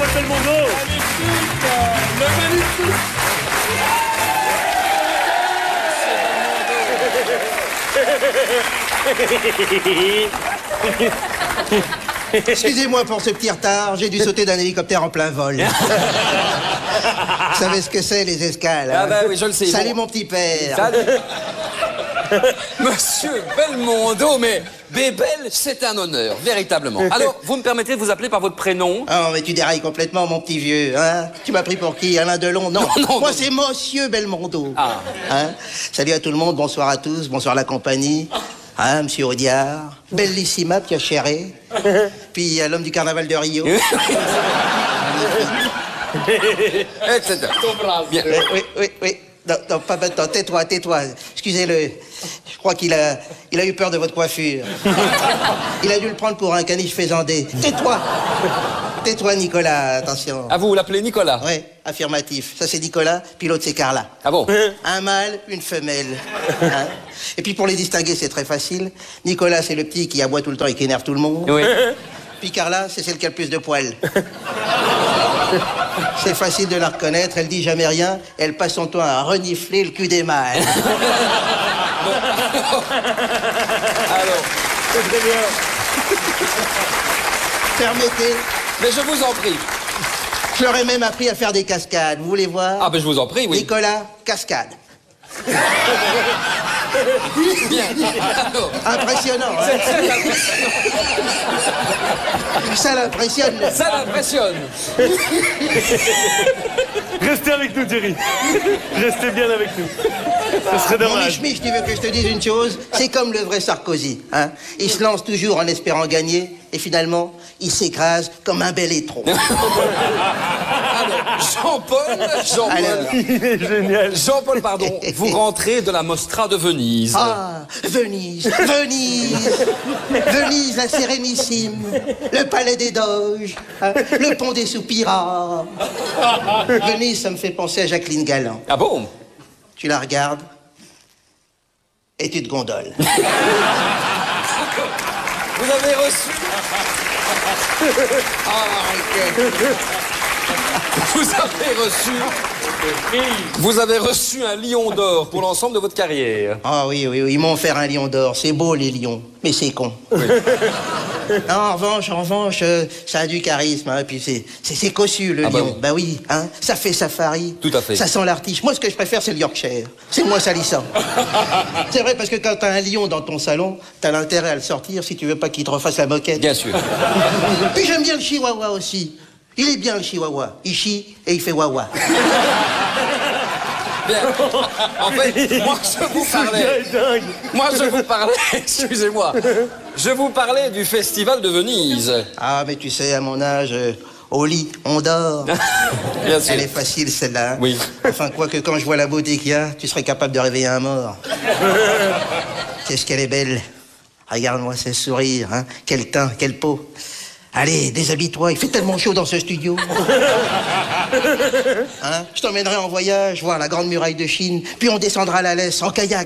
Jean-Paul Belmondo. Le magnifique. Excusez-moi pour ce petit retard, j'ai dû sauter d'un hélicoptère en plein vol. Vous savez ce que c'est, les escales, hein? Ah bah oui, je le sais. Salut Bon. mon petit père. Salut. Monsieur Belmondo, mais Bébel, c'est un honneur, véritablement. Alors, vous me permettez de vous appeler par votre prénom? Oh, mais tu dérailles complètement, mon petit vieux, hein? Tu m'as pris pour qui? Alain Delon? Non, Non, moi non. c'est Monsieur Belmondo. Ah. Hein? Salut à tout le monde, bonsoir à tous, bonsoir la compagnie. Hein, Monsieur Audiard, Bellissima, Piacere. Puis il y a l'homme du carnaval de Rio. Etc. Bien. Oui. Non, pas maintenant. Tais-toi. Excusez-le. Je crois qu'il a eu peur de votre coiffure. Il a dû le prendre pour un caniche faisandé. Tais-toi, Nicolas, attention. Ah, vous l'appelez Nicolas? Ouais, affirmatif. Ça, c'est Nicolas, puis l'autre, c'est Carla. Ah bon? Un mâle, une femelle. Hein? Et puis, pour les distinguer, c'est très facile. Nicolas, c'est le petit qui aboie tout le temps et qui énerve tout le monde. Oui. Puis Carla, c'est celle qui a le plus de poils. C'est facile de la reconnaître, elle dit jamais rien, elle passe son temps à renifler le cul des mâles. Alors, C'est très bien. Permettez, mais je vous en prie. je leur ai même appris à faire des cascades, vous voulez voir? Ah, ben je vous en prie, oui. Nicolas, cascade. Bien. Alors, Impressionnant, hein? Ça l'impressionne. ça l'impressionne. Restez avec nous, Thierry. Restez bien avec nous. Ce serait Mon dommage. Mich, tu veux que je te dise une chose? C'est comme le vrai Sarkozy, hein? Il se lance toujours en espérant gagner, et finalement, il s'écrase comme un bel étron. Jean-Paul, Alors. Il est génial. Jean-Paul, pardon, vous rentrez de la Mostra de Venise. Ah, Venise, la Sérénissime, le palais des Doges, hein, le pont des Soupirats. Venise, ça me fait penser à Jacqueline Galland. Ah bon? Tu la regardes et tu te gondoles. Vous avez reçu... Vous avez reçu un lion d'or pour l'ensemble de votre carrière. Ah oui, ils m'ont offert un lion d'or. C'est beau, les lions, mais c'est con. Oui. Non, en revanche, ça a du charisme, hein, puis c'est cossu, le Ah bah lion. oui. Bah oui, hein, ça fait safari. Tout à fait. Ça sent l'artiche. Moi, ce que je préfère, c'est le Yorkshire. C'est moins salissant. C'est vrai, parce que quand t'as un lion dans ton salon, t'as l'intérêt à le sortir si tu veux pas qu'il te refasse la moquette. Bien sûr. Puis j'aime bien le chihuahua aussi. Il est bien, le chihuahua. Il chie et il fait wawa. Bien. En fait, moi, je vous parlais... Dingue. Moi, je vous parlais... Excusez-moi. Je vous parlais du Festival de Venise. Ah, mais tu sais, à mon âge, au lit, on dort. Bien sûr. Elle est facile, celle-là. Hein. Oui. Enfin, quoique quand je vois la beauté qu'il y a, tu serais capable de réveiller un mort. Qu'est-ce qu'elle est belle. Regarde-moi ce sourire, hein. Quel teint, quelle peau. Allez, déshabille-toi, il fait tellement chaud dans ce studio. Hein? Je t'emmènerai en voyage, voir la grande muraille de Chine, puis on descendra à la laisse en kayak.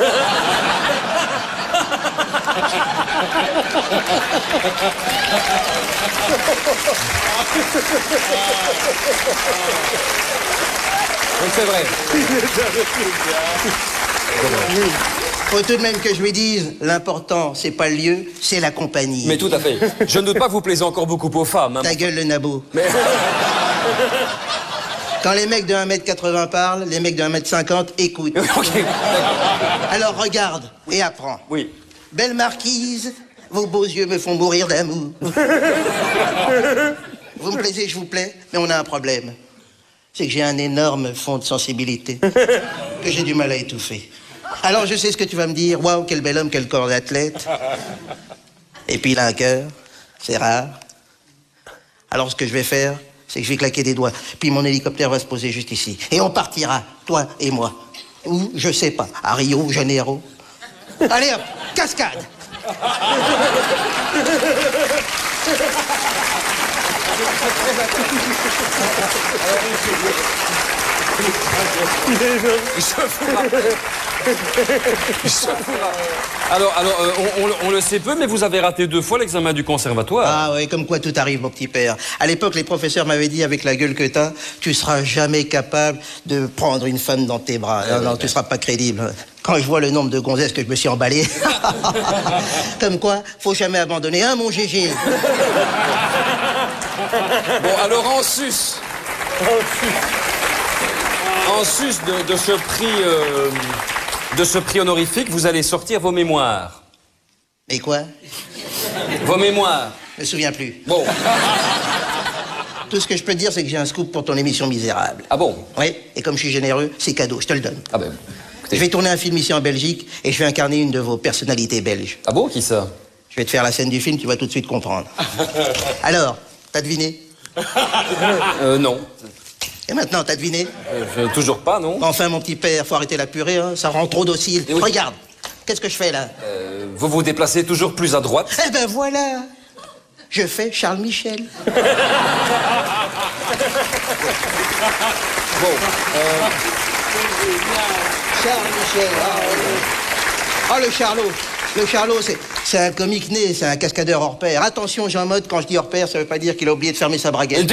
Donc c'est vrai. Faut tout de même que je lui dise, l'important, c'est pas le lieu, c'est la compagnie. Mais tout à fait. Je ne doute pas que vous plaisez encore beaucoup aux femmes. Hein. Ta gueule, le nabo. Mais... Quand les mecs de 1m80 parlent, les mecs de 1m50 écoutent. Ok. Alors regarde et apprends. Oui. Belle marquise, vos beaux yeux me font mourir d'amour. Vous me plaisez, je vous plais, mais on a un problème. C'est que j'ai un énorme fond de sensibilité que j'ai du mal à étouffer. Alors je sais ce que tu vas me dire. Waouh, quel bel homme, quel corps d'athlète. Et puis il a un cœur, c'est rare. Alors ce que je vais faire, c'est que je vais claquer des doigts. Puis mon hélicoptère va se poser juste ici. Et on partira, toi et moi. Ou, je sais pas, à Rio Janeiro. Allez hop, cascade. Alors, on le sait peu, mais vous avez raté 2 fois l'examen du conservatoire. Ah ouais, comme quoi tout arrive, mon petit père. À l'époque, les professeurs m'avaient dit, avec la gueule que t'as, tu seras jamais capable de prendre une femme dans tes bras. Non, tu seras pas crédible. Quand je vois le nombre de gonzesses que je me suis emballé, comme quoi, faut jamais abandonner. Hein, mon GG? Bon, alors en sus de ce prix honorifique, vous allez sortir vos mémoires. Et quoi? Vos mémoires. Je me souviens plus. Bon. Tout ce que je peux te dire, c'est que j'ai un scoop pour ton émission Misérable. Ah bon? Oui, et comme je suis généreux, c'est cadeau, je te le donne. Ah ben, écoutez. Je vais tourner un film ici en Belgique et je vais incarner une de vos personnalités belges. Ah bon, qui ça? Je vais te faire la scène du film, tu vas tout de suite comprendre. Alors, t'as deviné? Non. Et maintenant, t'as deviné? Toujours pas, non? Enfin, mon petit père, faut arrêter la purée, hein, ça rend trop docile. Oui. Regarde, qu'est-ce que je fais là? Vous vous déplacez toujours plus à droite. Eh ben voilà, je fais Charles Michel. Bon. Charles Michel. Ah, le Charlot. Le Charlot, c'est un comique né, c'est un cascadeur hors pair. Attention, Jean Mode, quand je dis hors pair, ça veut pas dire qu'il a oublié de fermer sa braguette.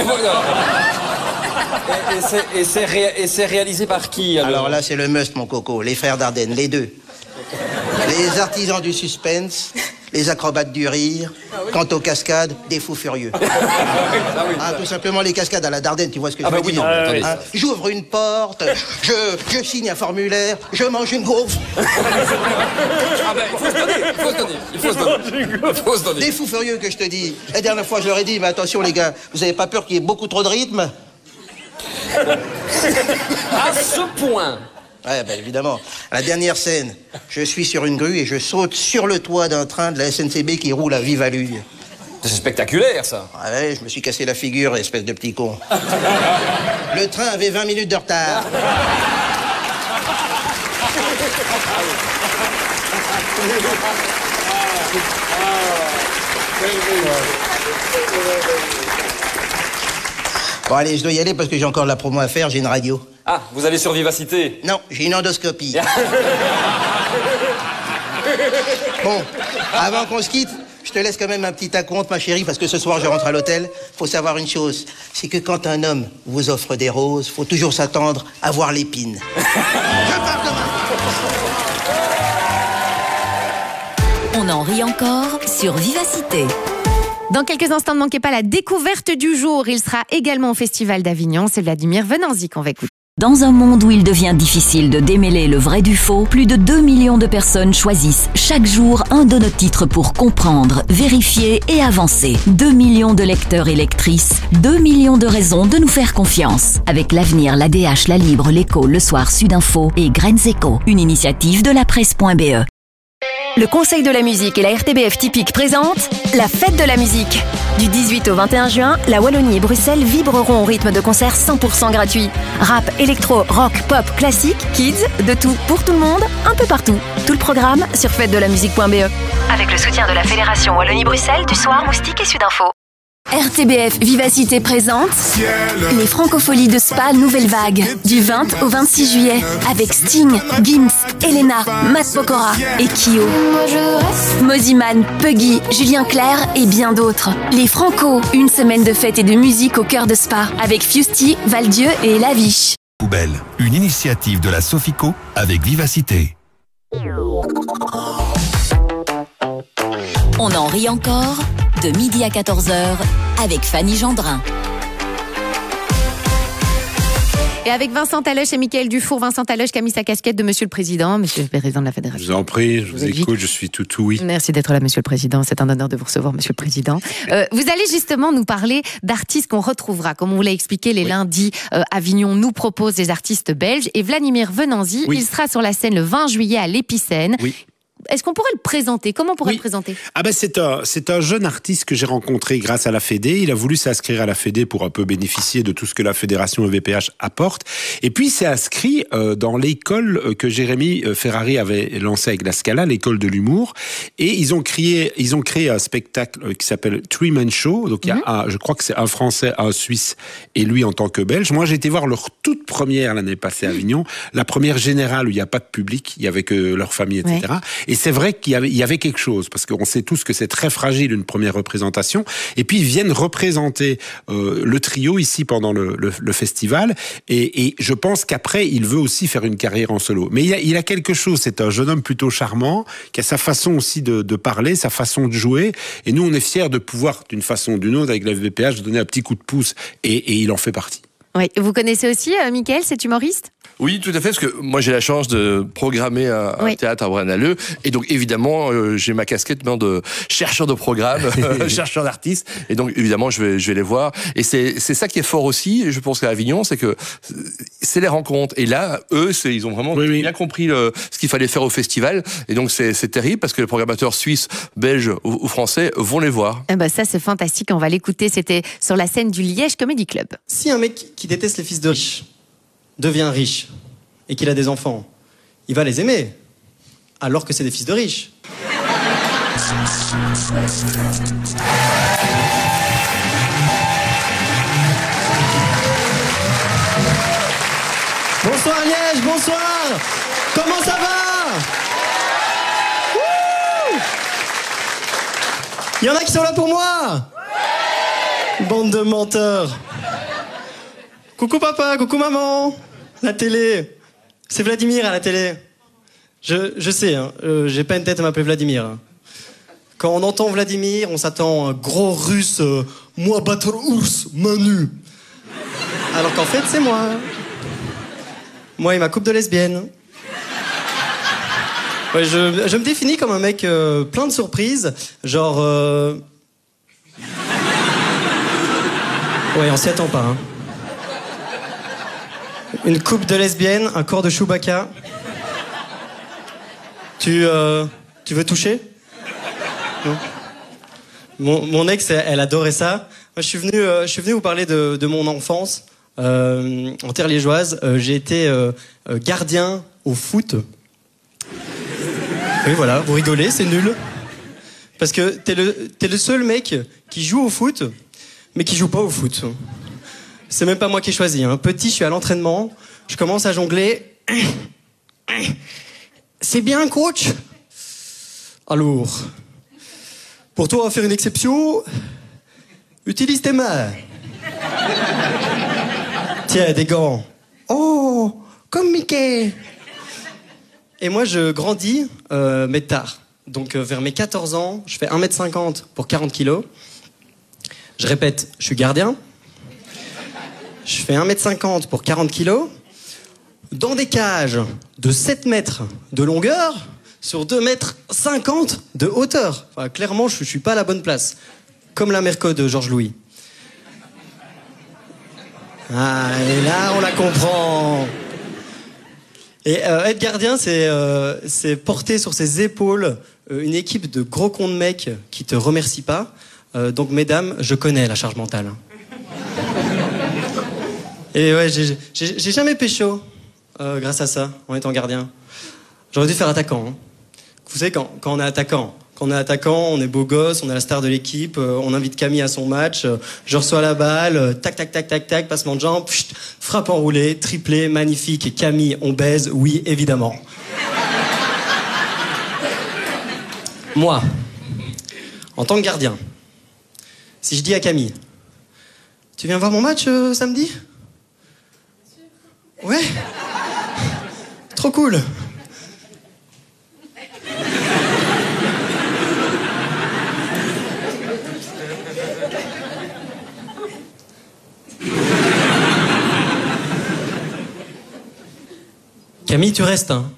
Et c'est réalisé par qui, Alors là, c'est le must, mon coco. Les frères Dardenne, les deux. Les artisans du suspense, les acrobates du rire. Quant aux cascades, des fous furieux. Tout simplement les cascades à la Dardenne, tu vois ce que je veux dire? attendez. J'ouvre une porte, je signe un formulaire, je mange une gaufre. Ah ben, il faut se donner. Des fous furieux que je te dis. La dernière fois, je leur ai dit, mais attention les gars, vous avez pas peur qu'il y ait beaucoup trop de rythme? À ce point. Ouais, ben évidemment. La dernière scène, je suis sur une grue et je saute sur le toit d'un train de la SNCB qui roule à vive allure. C'est spectaculaire, ça. Ah ouais, je me suis cassé la figure, espèce de petit con. Le train avait 20 minutes de retard. Bon allez, je dois y aller parce que j'ai encore de la promo à faire, j'ai une radio. Ah, vous allez sur Vivacité? Non, j'ai une endoscopie. Bon, avant qu'on se quitte, je te laisse quand même un petit acompte, ma chérie, parce que ce soir je rentre à l'hôtel. Faut savoir une chose, c'est que quand un homme vous offre des roses, faut toujours s'attendre à voir l'épine. Je pars demain. On en rit encore sur Vivacité. Dans quelques instants, ne manquez pas la découverte du jour. Il sera également au Festival d'Avignon. C'est Vladimir Venanzi qu'on va écouter. Dans un monde où il devient difficile de démêler le vrai du faux, plus de 2 millions de personnes choisissent chaque jour un de nos titres pour comprendre, vérifier et avancer. 2 millions de lecteurs et lectrices, 2 millions de raisons de nous faire confiance. Avec l'Avenir, l'ADH, La Libre, l'Écho, Le Soir, Sudinfo et Graines Éco, une initiative de la presse.be. Le Conseil de la musique et la RTBF Typique présentent la Fête de la musique. Du 18 au 21 juin, la Wallonie et Bruxelles vibreront au rythme de concerts 100% gratuits. Rap, électro, rock, pop, classique, kids, de tout pour tout le monde, un peu partout. Tout le programme sur fêtedelamusique.be. Avec le soutien de la Fédération Wallonie-Bruxelles, du Soir, Moustique et Sudinfo. RTBF Vivacité présente les Francopholies de Spa Nouvelle Vague du 20 au 26 juillet avec Sting, Gims, Elena, Matt Pokora et Kyo. Moziman, Puggy, Julien Clerc et bien d'autres. Les Franco, une semaine de fête et de musique au cœur de Spa avec Fusty, Valdieu et Laviche. Poubelle, une initiative de la Sofico avec Vivacité. On en rit encore de midi à 14h avec Fanny Gendrin. Et avec Vincent Taloche et Mickaël Dufour. Vincent Taloche qui a mis sa casquette de Monsieur le Président, Monsieur le Président de la Fédération. Je vous en prie, je vous écoute, je suis tout oui. Merci d'être là, Monsieur le Président. C'est un honneur de vous recevoir, Monsieur le Président. Vous allez justement nous parler d'artistes qu'on retrouvera. Comme on vous l'a expliqué, les lundis, Avignon nous propose des artistes belges. Et Vladimir Venanzi, il sera sur la scène le 20 juillet à l'Épicène. Oui. est-ce qu'on pourrait le présenter? Comment on pourrait le présenter? Ah ben c'est un jeune artiste que j'ai rencontré grâce à la Fédé. Il a voulu s'inscrire à la Fédé pour un peu bénéficier de tout ce que la Fédération EVPH apporte. Et puis il s'est inscrit dans l'école que Jérémy Ferrari avait lancée avec la Scala, l'école de l'humour. Et ils ont créé un spectacle qui s'appelle Three Man Show. Donc il y a je crois que c'est un Français, un Suisse et lui en tant que Belge. Moi j'ai été voir leur toute première l'année passée à Avignon, la première générale où il n'y a pas de public, il y avait que leur famille, etc. Ouais. Et c'est vrai qu'il y avait quelque chose, parce qu'on sait tous que c'est très fragile une première représentation. Et puis ils viennent représenter le trio ici pendant le festival. Et je pense qu'après il veut aussi faire une carrière en solo. Mais il a quelque chose. C'est un jeune homme plutôt charmant qui a sa façon aussi de parler, sa façon de jouer. Et nous on est fiers de pouvoir d'une façon ou d'une autre avec la VPH donner un petit coup de pouce. Et il en fait partie. Oui. Vous connaissez aussi Mickaël, cet humoriste? Oui, tout à fait, parce que moi j'ai la chance de programmer un théâtre à Braine-l'Alleud, et donc évidemment j'ai ma casquette de chercheur de programme, chercheur d'artistes, et donc évidemment je vais les voir. Et c'est ça qui est fort aussi, je pense qu'à Avignon, c'est que c'est les rencontres. Et là, eux, ils ont vraiment bien compris ce qu'il fallait faire au festival, et donc c'est terrible parce que les programmateurs suisses, belges ou français vont les voir. Eh ben ça c'est fantastique, on va l'écouter. C'était sur la scène du Liège Comedy Club. Si un mec qui déteste les fils de riches devient riche et qu'il a des enfants, il va les aimer, alors que c'est des fils de riches. Bonsoir Liège, bonsoir. Comment ça va? Il y en a qui sont là pour moi? Bande de menteurs. Coucou papa, coucou maman. La télé. C'est Vladimir à la télé. Je sais, hein, j'ai pas une tête à m'appeler Vladimir. Hein. Quand on entend Vladimir, on s'attend à un gros russe, moi battre ours, Manu. Alors qu'en fait, c'est moi. Moi et ma coupe de lesbienne. Ouais, je me définis comme un mec plein de surprises, genre... Ouais, on s'y attend pas, hein. Une coupe de lesbienne, un corps de Chewbacca. Tu veux toucher? Non. Mon ex, elle adorait ça. Moi, je suis venu vous parler de mon enfance. En terre liégeoise, j'ai été gardien au foot. Oui, voilà, vous rigolez, c'est nul. Parce que t'es le seul mec qui joue au foot, mais qui joue pas au foot. C'est même pas moi qui ai choisi. Hein. Petit, je suis à l'entraînement, je commence à jongler. C'est bien, coach? Alors, pour toi, faire une exception, utilise tes mains. Tiens, des gants. Oh, comme Mickey. Et moi, je grandis, mais tard. Donc, vers mes 14 ans, je fais 1m50 pour 40 kilos. Je répète, je suis gardien. Je fais 1m50 pour 40 kilos. Dans des cages de 7 mètres de longueur sur 2,50 m de hauteur. Enfin, clairement, je suis pas à la bonne place. Comme la Merco de Georges Louis. Ah, et là, on la comprend. Et être gardien, c'est porter sur ses épaules une équipe de gros cons de mecs qui te remercient pas. Donc, mesdames, je connais la charge mentale. Et ouais, j'ai jamais pécho grâce à ça, en étant gardien. J'aurais dû faire attaquant. Hein. Vous savez, quand on est attaquant, on est beau gosse, on est la star de l'équipe, on invite Camille à son match, je reçois la balle, tac, tac, tac, tac, tac, passement de jambes, frappe enroulée, triplé, magnifique, Camille, on baise, oui, évidemment. Moi, en tant que gardien, si je dis à Camille, tu viens voir mon match samedi? Ouais. Trop cool. Camille, tu restes, hein.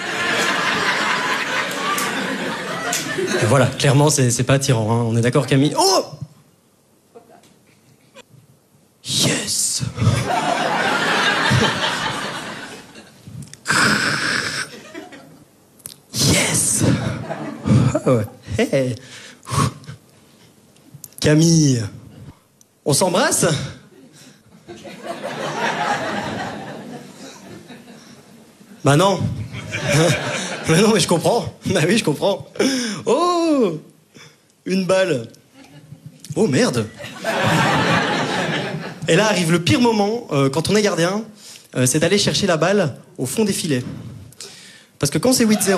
Et voilà, clairement, c'est pas attirant, hein. On est d'accord, Camille? Oh! Yes! Yes! ouais. Hey. Camille, on s'embrasse? Bah non. Mais non, mais je comprends. Bah oui, je comprends. Oh, une balle. Oh merde. Et là arrive le pire moment, quand on est gardien, c'est d'aller chercher la balle au fond des filets. Parce que quand c'est 8-0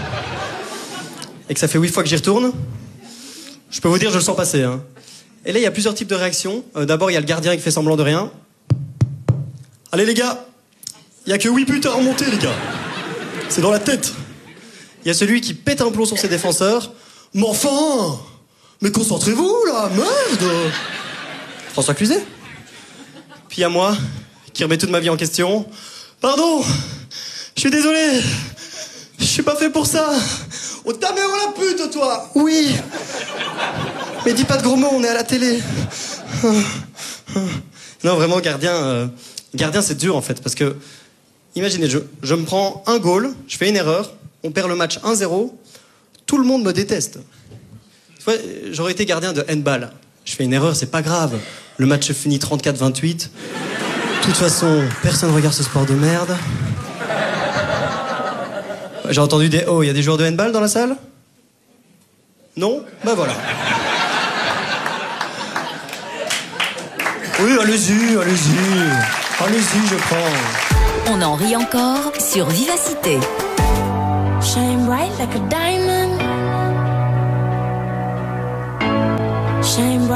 et que ça fait 8 fois que j'y retourne, je peux vous dire, je le sens passer. Hein. Et là, il y a plusieurs types de réactions. D'abord, il y a le gardien qui fait semblant de rien. Allez les gars, il y a que 8 buts à remonter les gars. C'est dans la tête. Il y a celui qui pète un plomb sur ses défenseurs. Mais enfin, mais concentrez-vous là, merde. François Cluzet. Puis il y a moi, qui remet toute ma vie en question. Pardon, je suis désolé. Je suis pas fait pour ça. Oh ta mère la pute, toi. Oui. Mais dis pas de gros mots, on est à la télé. Non, vraiment, gardien, c'est dur en fait, parce que imaginez, je me prends un goal, je fais une erreur, on perd le match 1-0, tout le monde me déteste. J'aurais été gardien de handball. Je fais une erreur, c'est pas grave. Le match finit 34-28. De toute façon, personne regarde ce sport de merde. J'ai entendu des oh, il y a des joueurs de handball dans la salle? Non? Bah voilà. Oui, allez-y, je prends. On en rit encore sur Vivacité. Shine bright like a diamond. Shine bright.